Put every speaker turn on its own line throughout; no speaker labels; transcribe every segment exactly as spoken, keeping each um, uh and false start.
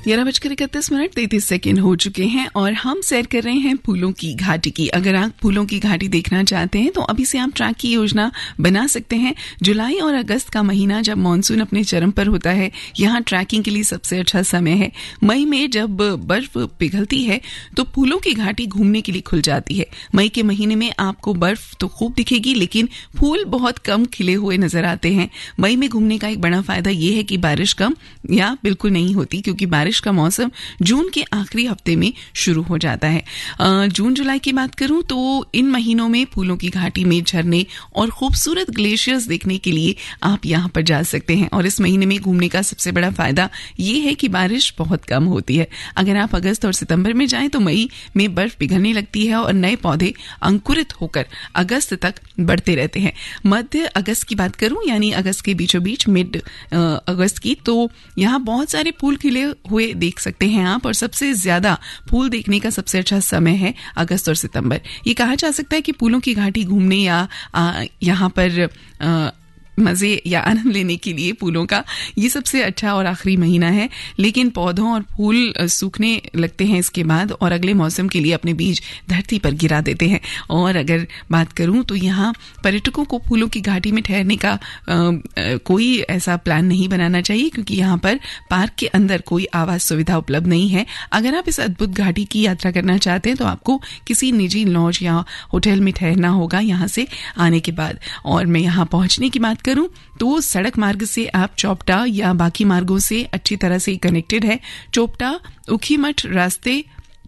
ग्यारह बजकर इकतीस मिनट तैतीस सेकेंड हो चुके हैं और हम सैर कर रहे हैं फूलों की घाटी की। अगर आप फूलों की घाटी देखना चाहते हैं तो अभी से आप ट्रैक की योजना बना सकते हैं। जुलाई और अगस्त का महीना जब मानसून अपने चरम पर होता है, यहाँ ट्रैकिंग के लिए सबसे अच्छा समय है। मई में जब बर्फ पिघलती है तो फूलों की घाटी घूमने के लिए खुल जाती है। मई के महीने में आपको बर्फ तो खूब दिखेगी लेकिन फूल बहुत कम खिले हुए नजर आते हैं। मई में घूमने का एक बड़ा फायदा यह है कि बारिश कम या बिल्कुल नहीं होती, क्योंकि बारिश का मौसम जून के आखिरी हफ्ते में शुरू हो जाता है। जून जुलाई की बात करूं तो इन महीनों में फूलों की घाटी में झरने और खूबसूरत ग्लेशियर्स देखने के लिए आप यहां पर जा सकते हैं। और इस महीने में घूमने का सबसे बड़ा फायदा ये है कि बारिश बहुत कम होती है। अगर आप अगस्त और सितंबर में जाएं तो मई में बर्फ पिघलने लगती है और नए पौधे अंकुरित होकर अगस्त तक बढ़ते रहते हैं। मध्य अगस्त की बात करूं यानी अगस्त के बीचों बीच मिड अगस्त की, तो यहाँ बहुत सारे फूल खिले हुए देख सकते हैं आप। और सबसे ज्यादा फूल देखने का सबसे अच्छा समय है अगस्त और सितंबर। ये कहा जा सकता है कि फूलों की घाटी घूमने या यहाँ पर आ, मजे या आनंद लेने के लिए फूलों का ये सबसे अच्छा और आखिरी महीना है। लेकिन पौधों और फूल सूखने लगते हैं इसके बाद और अगले मौसम के लिए अपने बीज धरती पर गिरा देते हैं। और अगर बात करूं तो यहाँ पर्यटकों को फूलों की घाटी में ठहरने का आ, आ, कोई ऐसा प्लान नहीं बनाना चाहिए, क्योंकि यहाँ पर पार्क के अंदर कोई आवास सुविधा उपलब्ध नहीं है। अगर आप इस अद्भुत घाटी की यात्रा करना चाहते हैं तो आपको किसी निजी लॉज या होटल में ठहरना होगा यहाँ से आने के बाद। और मैं यहाँ पहुंचने की बात करूं तो सड़क मार्ग से आप चोपटा या बाकी मार्गों से अच्छी तरह से कनेक्टेड है। चोपटा ऊखीमठ रास्ते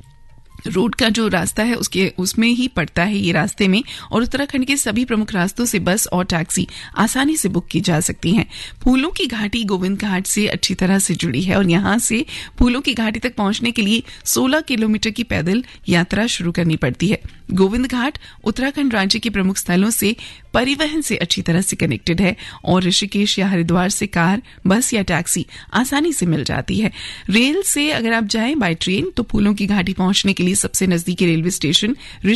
रोड का जो रास्ता है उसके उसमें ही पड़ता है ये रास्ते में, और उत्तराखंड के सभी प्रमुख रास्तों से बस और टैक्सी आसानी से बुक की जा सकती हैं। फूलों की घाटी गोविंद घाट से अच्छी तरह से जुड़ी है और यहाँ से फूलों की घाटी तक पहुंचने के लिए सोलह किलोमीटर की पैदल यात्रा शुरू करनी पड़ती है। गोविंद घाट उत्तराखंड राज्य के प्रमुख स्थलों से परिवहन से अच्छी तरह से कनेक्टेड है और ऋषिकेश या हरिद्वार से कार, बस या टैक्सी आसानी से मिल जाती है। रेल से अगर आप जाएं बाय ट्रेन तो फूलों की घाटी पहुंचने के लिए सबसे नजदीकी रेलवे स्टेशन